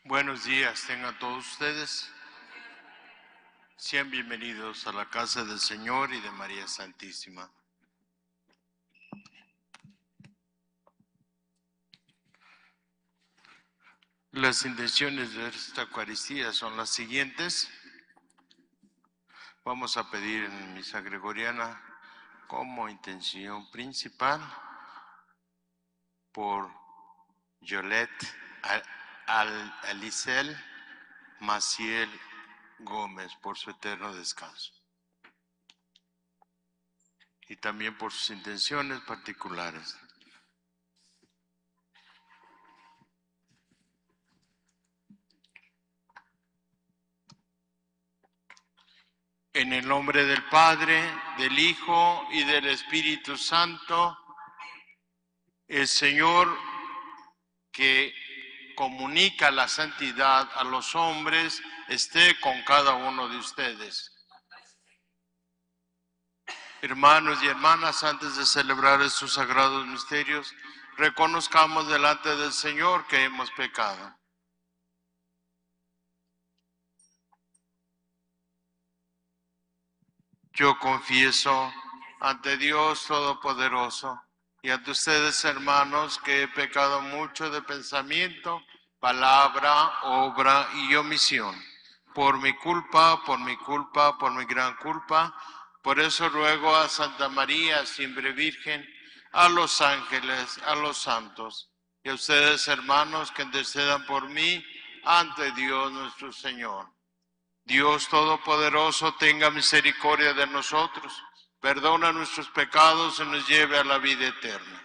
Buenos días, tengan todos ustedes. Sean bienvenidos a la casa del Señor y de María Santísima. Las intenciones de esta Eucaristía son las siguientes. Vamos a pedir en misa gregoriana como intención principal por Yolette Alicel Maciel Gómez, por su eterno descanso. Y también por sus intenciones particulares. En el nombre del Padre, del Hijo y del Espíritu Santo, el Señor que comunica la santidad a los hombres esté con cada uno de ustedes. Hermanos y hermanas, antes de celebrar estos sagrados misterios, reconozcamos delante del Señor que hemos pecado. Yo confieso ante Dios Todopoderoso y ante ustedes, hermanos, que he pecado mucho de pensamiento, palabra, obra y omisión. Por mi culpa, por mi gran culpa. Por eso ruego a Santa María, siempre Virgen, a los ángeles, a los santos, y a ustedes, hermanos, que intercedan por mí ante Dios nuestro Señor. Dios Todopoderoso, tenga misericordia de nosotros, perdona nuestros pecados y nos lleve a la vida eterna.